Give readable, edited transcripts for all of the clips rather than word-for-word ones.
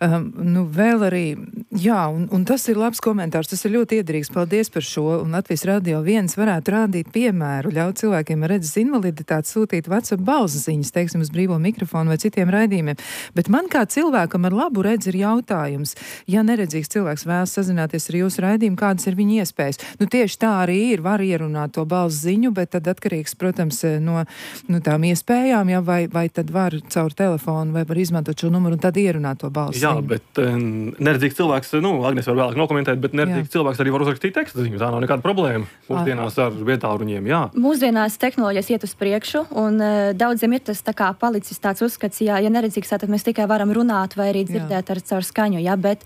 Vēl arī, jā, un tas ir labs komentārs, tas ir ļoti iederīgs, paldies par šo, un Latvijas Radio 1 varētu rādīt piemēru, ļaut cilvēkiem ar redzes invaliditāti sūtīt WhatsApp balss ziņas, teiksim, uz brīvo mikrofonu vai citiem raidījumiem. Bet man kā cilvēkam ar labu redzi ir jautājums, ja neredzīgs cilvēks vēlas sazināties ar jūsu raidījumu, kādas ir viņa iespējas? Tieši tā arī ir, var ierunāt to balss ziņu, bet tad atkarīgs, protams, no tām iespējām, ja, vai tad var caur telefonu, vai var izmantot šo numuru un tad ierunāt to balss ziņu. Jā, bet neredzīgs cilvēks, Agnes var vēlāk nokomentēt, bet neredzīgs cilvēks arī var uzrakstīt tekstu ziņu. Tā nav nekāda problēma mūsdienās ar vietāluņiem, jā. Mūsdienās tehnoloģijas iet uz priekšu, un daudziem ir tas tā kā palicis tāds uzskats, ja neredzīgs, tad mēs tikai varam runāt vai arī dzirdēt caur skaņu, jā, bet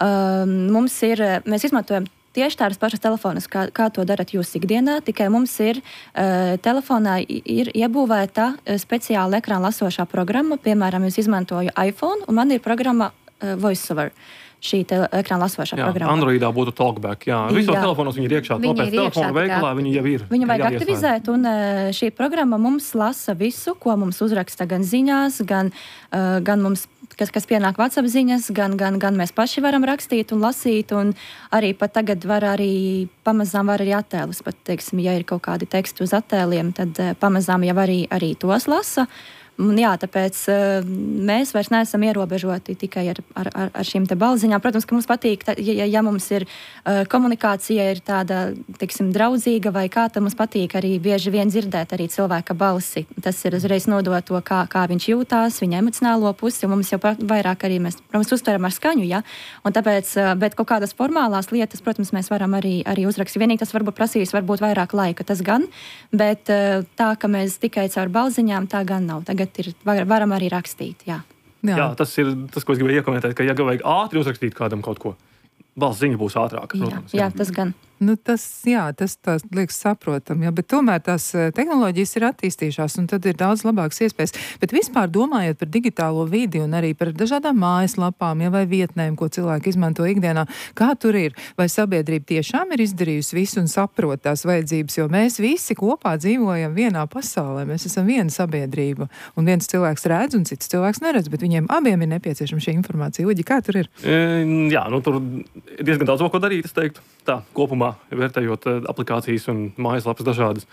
mēs izmantojam tieši tādas pašas telefonus, kā to darat jūs ikdienā, tikai mums ir telefonā ir iebūvēta speciāla ekrāna lasošā programma, piemēram, es izmantoju iPhone, un man ir programma VoiceOver, šī ekrāna lasošā programma. Androidā būtu TalkBack, jā. Visos telefonos viņi ir iekšā, tāpēc telefonu veikalā viņi jau ir. Viņu vajag aktivizēt, un šī programma mums lasa visu, ko mums uzraksta gan ziņās, gan mums kas pienāk WhatsApp ziņas, gan mēs paši varam rakstīt un lasīt, un arī pat tagad pamazām var arī attēlus, pat, teiksim, ja ir kaut kādi teksti uz attēliem, tad pamazām jau arī tos lasa. Un jā, tāpēc mēs vairs neesam ierobežoti tikai ar šīm te balziņām. Protams, ka mums patīk, ja mums ir komunikācija ir tāda, teiksim, draudzīga vai kā, tad mums patīk arī bieži vien dzirdēt arī cilvēka balsi. Tas ir uzreiz nodot to, kā viņš jūtās, viņa emocionālo pusi, un mums jau vairāk arī mēs, protams, uztveram ar skaņu, ja? Un tāpēc, bet kaut kādas formālās lietas, protams, mēs varam arī uzrakstīt. Vienīgi tas varbūt prasīs vairāk laika, tas gan, bet tā, ka mēs tikai caur balziņām, tā gan nav. Varam arī rakstīt, jā. Jā, tas ir tas, ko es gribēju iekomentēt, ka ja vajag ātri uzrakstīt kādam kaut ko, balss ziņa būs ātrāka, protams. Jā, tas gan. Tas liekas saprotam, jā, bet tomēr tās tehnoloģijas ir attīstījušās, un tad ir daudz labākas iespējas. Bet vispār domājot par digitālo vidi un arī par dažādām mājaslapām, ja, vai vietnēm, ko cilvēki izmanto ikdienā, kā tur ir? Vai sabiedrība tiešām ir izdarījusi visu un saprot tās vajadzības, jo mēs visi kopā dzīvojam vienā pasaulē, mēs esam viena sabiedrība, un viens cilvēks redz un cits cilvēks neredz, bet viņiem abiem ir nepieciešama šī informācija. Uģi, kā tur ir? Jā, tur diezgan daudz ko darīt, es teiktu. Tā, kopumā, vērtējot aplikācijas un mājaslapas dažādas.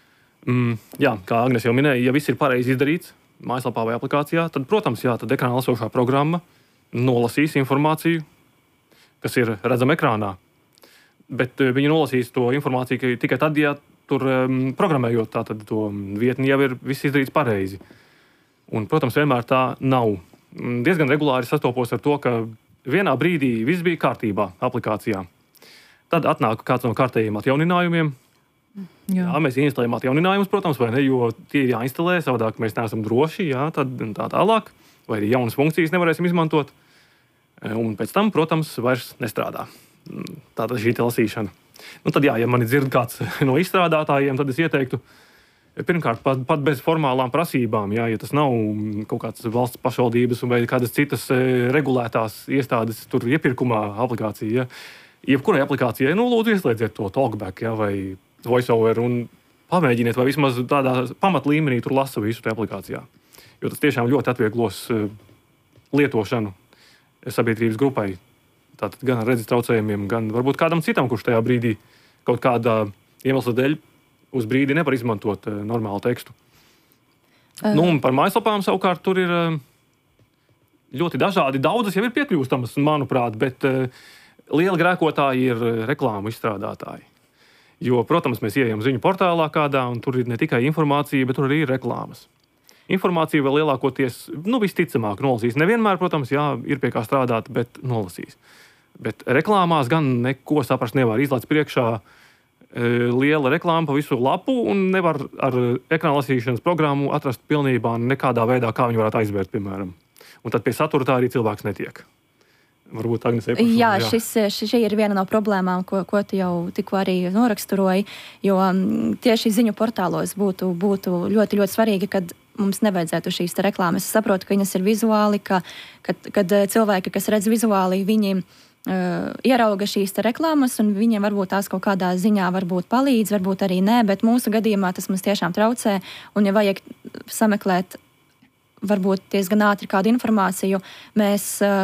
Jā, kā Agnes jau minēja, ja viss ir pareizi izdarīts mājaslapā vai aplikācijā, tad, protams, jā, tad ekrāna lasošā programma nolasīs informāciju, kas ir redzama ekrānā. Bet viņi nolasīs to informāciju tikai tad, ja tur programmējot tātad to vietni jau ir viss izdarīts pareizi. Un, protams, vienmēr tā nav. Diezgan regulāri sastopos ar to, ka vienā brīdī viss bija kārtībā aplikācijā. Tad atnāk kāds no kārtējiem atjauninājumiem. Jā, mēs instalējam atjauninājumus, protams, vai ne, jo tie ir jāinstalē, savādāk mēs neesam droši, jā, tad tā tālāk, vai arī jaunas funkcijas nevarēsim izmantot. Un pēc tam, protams, vairs nestrādā. Tātad šī lasīšana. Tad jā, ja mani dzird kāds no izstrādātājiem, tad es ieteiktu, pirmkārt, pat bez formālām prasībām, jā, ja tas nav kaut kāds valsts pašvaldības vai kādas citas regulētās iestādes tur iepirkumā aplikācija, ja. Jebkurai aplikācijai, lūdzu, ieslēdziet to TalkBack, ja, vai VoiceOver un pamēģiniet, vai vismaz tādā pamatlīmenī tur lasa visu tajā aplikācijā. Jo tas tiešām ļoti atvieglos lietošanu sabiedrības grupai. Tātad gan ar redzes traucējumiem, gan varbūt kādam citam, kurš tajā brīdī kaut kādā iemesla dēļ uz brīdi nevar izmantot normālu tekstu. Un par mājaslapām savukārt tur ir ļoti dažādi. Daudzas jau ir piekļūstamas, manuprāt, bet liela grēkotāji ir reklāmu izstrādātāji. Jo, protams, mēs ieejam ziņu portālā kādā, un tur ir ne tikai informācija, bet tur arī ir reklāmas. Informācija vēl lielākoties, visticamāk, nolasīs. Nevienmēr, protams, jā, ir pie kā strādāt, bet nolasīs. Bet reklāmās gan neko saprast nevar. Izlaiž priekšā liela reklāma pa visu lapu, un nevar ar ekrāna lasīšanas programmu atrast pilnībā nekādā veidā, kā viņu varētu aizvērt, piemēram. Un tad pie satura tā arī cilvēks netiek. Varbūt Agnes iepaši. Jā, šī ir viena no problēmām, ko tu jau tikko arī noraksturoji, jo tieši ziņu portālos būtu ļoti, ļoti svarīgi, kad mums nevajadzētu šīs reklāmas. Es saprotu, ka viņas ir vizuāli, kad cilvēki, kas redz vizuāli, viņi ierauga šīs reklāmas, un viņiem varbūt tās kaut kādā ziņā varbūt palīdz, varbūt arī nē, bet mūsu gadījumā tas mums tiešām traucē, un ja vajag sameklēt varbūt diezgan ātri kādu informāciju, mēs